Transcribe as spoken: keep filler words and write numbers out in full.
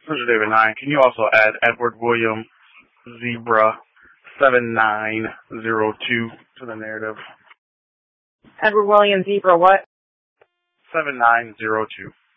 This is David Nine. Can you also add Edward William Zebra seven nine zero two to the narrative? Edward William Zebra what? seven nine zero two.